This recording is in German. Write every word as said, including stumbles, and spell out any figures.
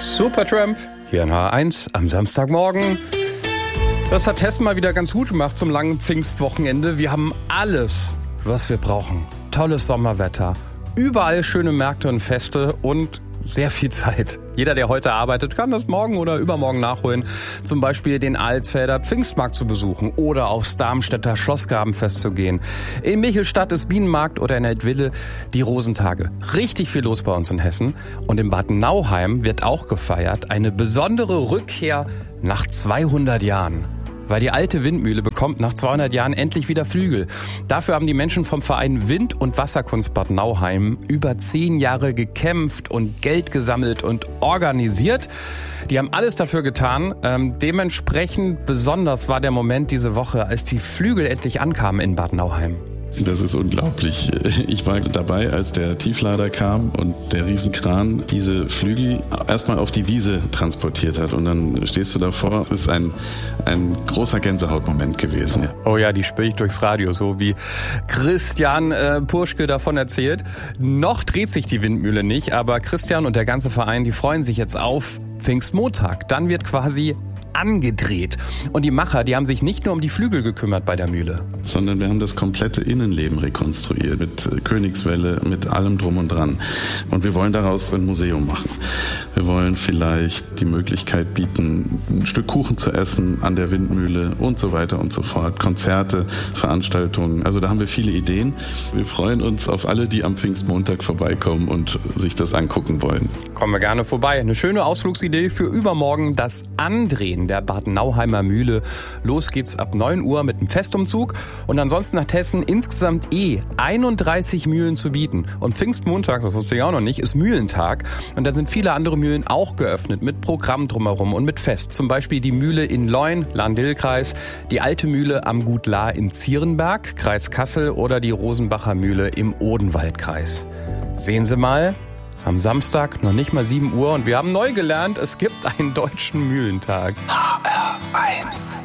Supertramp, hier in H eins am Samstagmorgen. Das hat Hessen mal wieder ganz gut gemacht zum langen Pfingstwochenende. Wir haben alles, was wir brauchen. Tolles Sommerwetter, überall schöne Märkte und Feste und sehr viel Zeit. Jeder, der heute arbeitet, kann das morgen oder übermorgen nachholen. Zum Beispiel den Alsfelder Pfingstmarkt zu besuchen oder aufs Darmstädter Schlossgrabenfest zu gehen. In Michelstadt ist Bienenmarkt oder in Eltville die Rosentage. Richtig viel los bei uns in Hessen. Und in Bad Nauheim wird auch gefeiert eine besondere Rückkehr nach zweihundert Jahren. Weil die alte Windmühle bekommt nach zweihundert Jahren endlich wieder Flügel. Dafür haben die Menschen vom Verein Wind- und Wasserkunst Bad Nauheim über zehn Jahre gekämpft und Geld gesammelt und organisiert. Die haben alles dafür getan. Ähm, dementsprechend besonders war der Moment diese Woche, als die Flügel endlich ankamen in Bad Nauheim. Das ist unglaublich. Ich war dabei, als der Tieflader kam und der Riesenkran diese Flügel erstmal auf die Wiese transportiert hat. Und dann stehst du davor. Das ist ein, ein großer Gänsehautmoment gewesen. Oh ja, die spüre ich durchs Radio, so wie Christian äh, Purschke davon erzählt. Noch dreht sich die Windmühle nicht, aber Christian und der ganze Verein, die freuen sich jetzt auf Pfingstmontag. Dann wird quasi angedreht. Und die Macher, die haben sich nicht nur um die Flügel gekümmert bei der Mühle, sondern wir haben das komplette Innenleben rekonstruiert mit Königswelle, mit allem drum und dran. Und wir wollen daraus ein Museum machen. Wir wollen vielleicht die Möglichkeit bieten, ein Stück Kuchen zu essen an der Windmühle und so weiter und so fort. Konzerte, Veranstaltungen. Also da haben wir viele Ideen. Wir freuen uns auf alle, die am Pfingstmontag vorbeikommen und sich das angucken wollen. Kommen wir gerne vorbei. Eine schöne Ausflugsidee für übermorgen, das Andrehen der Bad Nauheimer Mühle. Los geht's ab neun Uhr mit dem Festumzug. Und ansonsten hat Hessen insgesamt eh einunddreißig Mühlen zu bieten. Und Pfingstmontag, das wusste ich auch noch nicht, ist Mühlentag. Und da sind viele andere Mühlen auch geöffnet mit Programm drumherum und mit Fest. Zum Beispiel die Mühle in Leun, Lahn-Dill-Kreis, die alte Mühle am Gut Lahr in Zierenberg, Kreis Kassel oder die Rosenbacher Mühle im Odenwaldkreis. Sehen Sie mal, am Samstag noch nicht mal sieben Uhr und wir haben neu gelernt, es gibt einen deutschen Mühlentag. H R eins